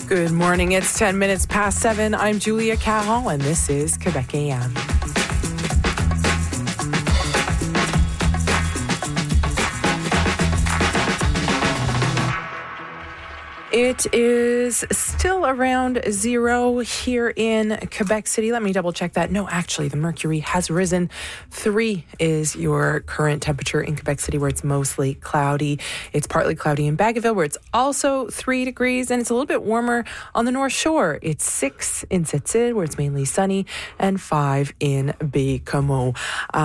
Good morning. It's 10 minutes past 7. I'm Julia Caron, and this is Quebec AM. It is still around zero here in Quebec City. Let me double check that. No, actually, the mercury has risen. 3 is your current temperature in Quebec City, where it's mostly cloudy. It's partly cloudy in Bagotville, where it's also 3 degrees, and it's a little bit warmer on the North Shore. It's 6 in Sept-Îles, where it's mainly sunny, and 5 in Baie-Comeau.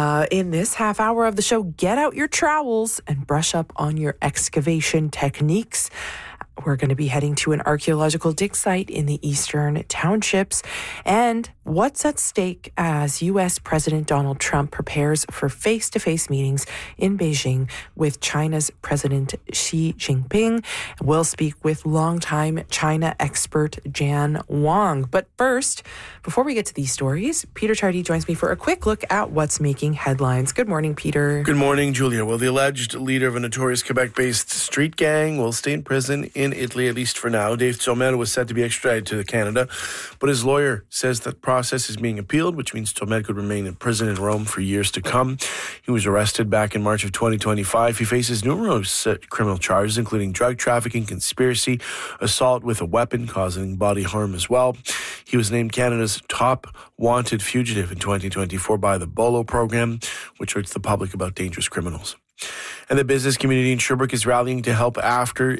In this half hour of the show, get out your trowels and brush up on your excavation techniques. We're going to be heading to an archaeological dig site in the Eastern Townships. And what's at stake as U.S. President Donald Trump prepares for face-to-face meetings in Beijing with China's President Xi Jinping. We'll speak with longtime China expert Jan Wang. But first, before we get to these stories, Peter Tardy joins me for a quick look at what's making headlines. Good morning, Peter. Good morning, Julia. Well, the alleged leader of a notorious Quebec-based street gang will stay in prison in Italy, at least for now. Dave Turmel was set to be extradited to Canada, but his lawyer says that process is being appealed, which means Turmel could remain in prison in Rome for years to come. He was arrested back in March of 2025. He faces numerous criminal charges, including drug trafficking, conspiracy, assault with a weapon, causing body harm as well. He was named Canada's top wanted fugitive in 2024 by the BOLO program, which alerts the public about dangerous criminals. And the business community in Sherbrooke is rallying to help after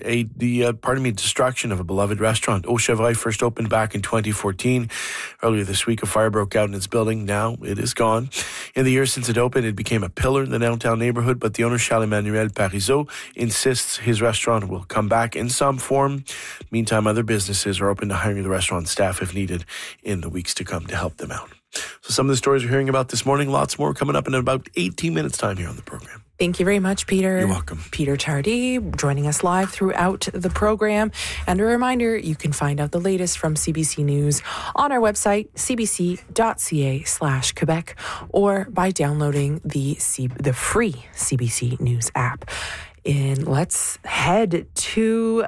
the destruction of a beloved restaurant. Au Chevreuil first opened back in 2014. Earlier this week, a fire broke out in its building. Now it is gone. In the years since it opened, it became a pillar in the downtown neighborhood, but the owner, Charles-Emmanuel Parizeau, insists his restaurant will come back in some form. Meantime, other businesses are open to hiring the restaurant staff if needed in the weeks to come to help them out. So some of the stories we're hearing about this morning, lots more coming up in about 18 minutes time here on the program. Thank you very much, Peter. You're welcome. Peter Tardy joining us live throughout the program. And a reminder, you can find out the latest from CBC News on our website, cbc.ca/Quebec, or by downloading the free CBC News app. And let's head to,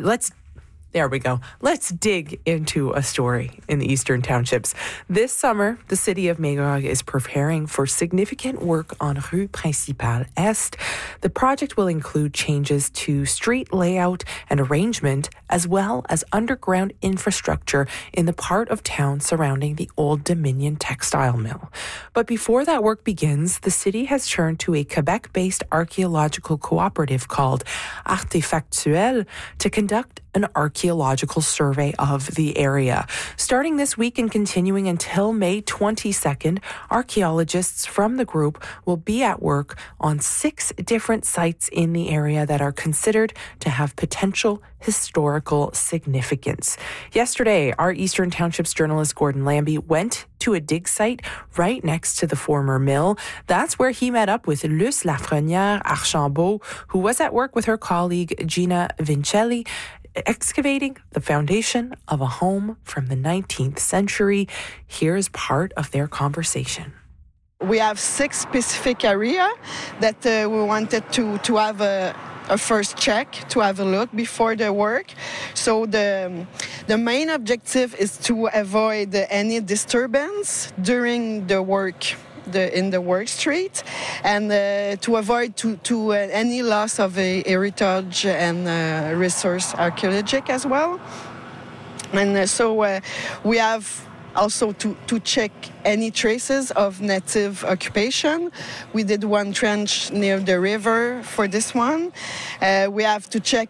there we go. Let's dig into a story in the Eastern Townships. This summer, the city of Magog is preparing for significant work on Rue Principale Est. The project will include changes to street layout and arrangement, as well as underground infrastructure in the part of town surrounding the old Dominion textile mill. But before that work begins, the city has turned to a Quebec-based archaeological cooperative called Artefactuel to conduct an archaeological survey of the area. Starting this week and continuing until May 22nd, archaeologists from the group will be at work on 6 different sites in the area that are considered to have potential historical significance. Yesterday, our Eastern Townships journalist Gordon Lambie went to a dig site right next to the former mill. That's where he met up with Luce Lafrenière Archambault, who was at work with her colleague Gina Vincelli, excavating the foundation of a home from the 19th century. Here's part of their conversation. We have 6 specific areas that we wanted to have a first check, to have a look before the work. So the main objective is to avoid any disturbance during the work. In the work street, and to avoid any loss of heritage and resource archaeologic as well. And so we have also to check any traces of native occupation. We did one trench near the river for this one. We have to check